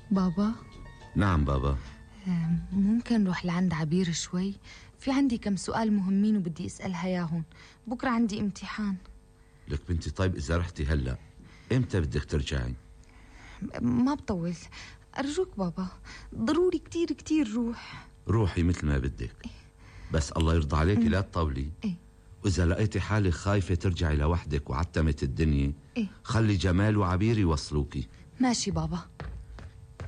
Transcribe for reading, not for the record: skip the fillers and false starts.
بابا. نعم بابا. ممكن نروح لعند عبير شوي؟ في عندي كم سؤال مهمين وبدي اسألها ياهن، بكرة عندي امتحان. لك بنتي طيب إذا رحتي هلأ إمتى بدك ترجعي؟ ما بطول، أرجوك بابا، ضروري كتير كتير روح. روحي مثل ما بدك، بس الله يرضى عليكي لا تطولي. وإذا لقيتي حالك خايفة ترجعي لوحدك وعتمت الدنيا، خلي جمال وعبير يوصلوكي. ماشي بابا.